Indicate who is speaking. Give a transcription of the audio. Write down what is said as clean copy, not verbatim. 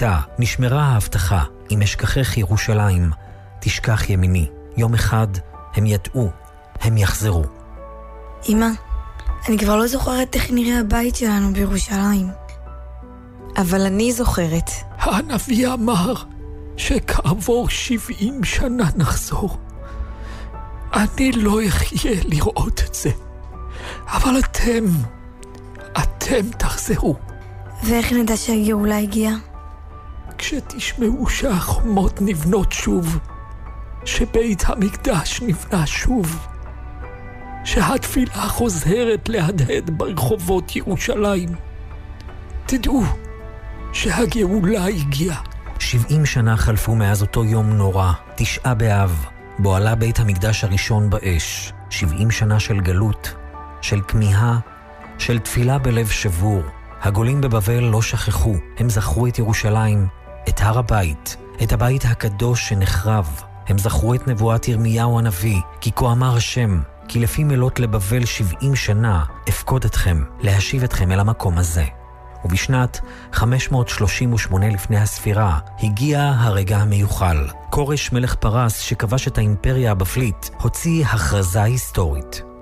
Speaker 1: הייתה, נשמרה ההבטחה, אם אשכחך ירושלים, תשכח ימיני. יום אחד הם ידעו, הם יחזרו.
Speaker 2: אמא, אני כבר לא זוכרת איך נראה הבית שלנו בירושלים.
Speaker 3: אבל אני זוכרת.
Speaker 4: הנביא אמר שכעבור 70 שנה נחזור. אני לא אחיה לראות את זה. אבל אתם תחזרו.
Speaker 2: ואיך נדע שהגאולה הגיעה?
Speaker 4: כשתשמעו שהחומות נבנות שוב, שבית המקדש נבנה שוב, שהתפילה חוזרת להדהד ברחובות ירושלים, תדעו שהגאולה הגיעה.
Speaker 1: 70 שנה חלפו מאז אותו יום נורא, 9 באב, בו עלה בית המקדש הראשון באש. 70 שנה של גלות, של כמיהה, של תפילה בלב שבור. הגולים בבבל לא שכחו, הם זכרו את ירושלים, את הר הבית, את הבית הקדוש שנחרב. הם זכרו את נבואת ירמיהו הנביא, כי כה אמר השם, כי לפי מלות לבבל 70 שנה אפקוד אתכם, להשיב אתכם אל המקום הזה. ובשנת 538 לפני הספירה הגיע הרגע המיוחל. קורש מלך פרס שכבש את האימפריה הבבלית הוציא הכרזה היסטורית.